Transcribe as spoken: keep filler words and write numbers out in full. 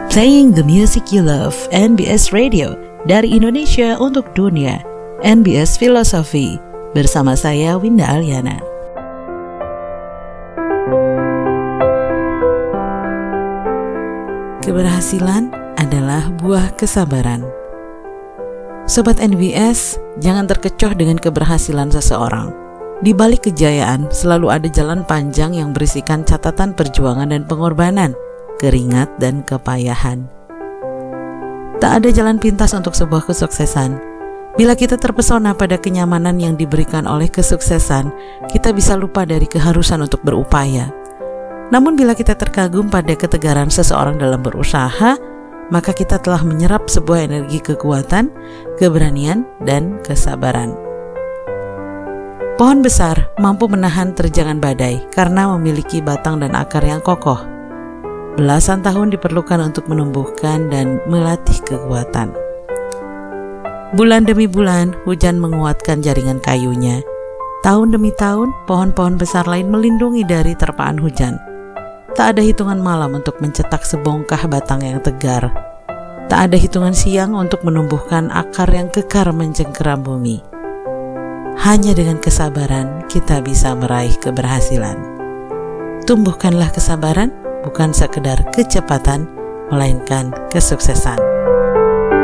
Playing the music you love, N B S Radio, dari Indonesia untuk dunia, N B S Philosophy, bersama saya Winda Aliana. Keberhasilan adalah buah kesabaran. Sobat N B S, jangan terkecoh dengan keberhasilan seseorang. Di balik kejayaan selalu ada jalan panjang yang berisikan catatan perjuangan dan pengorbanan, keringat dan kepayahan. Tak ada jalan pintas untuk sebuah kesuksesan. Bila kita terpesona pada kenyamanan yang diberikan oleh kesuksesan, kita bisa lupa dari keharusan untuk berupaya. Namun bila kita terkagum pada ketegaran seseorang dalam berusaha, maka kita telah menyerap sebuah energi kekuatan, keberanian, dan kesabaran. Pohon besar mampu menahan terjangan badai karena memiliki batang dan akar yang kokoh. Belasan tahun diperlukan untuk menumbuhkan dan melatih kekuatan. Bulan demi bulan, hujan menguatkan jaringan kayunya. Tahun demi tahun, pohon-pohon besar lain melindungi dari terpaan hujan. Tak ada hitungan malam untuk mencetak sebongkah batang yang tegar. Tak ada hitungan siang untuk menumbuhkan akar yang kekar mencengkeram bumi. Hanya dengan kesabaran kita bisa meraih keberhasilan. Tumbuhkanlah kesabaran, bukan sekedar kecepatan, melainkan kesuksesan.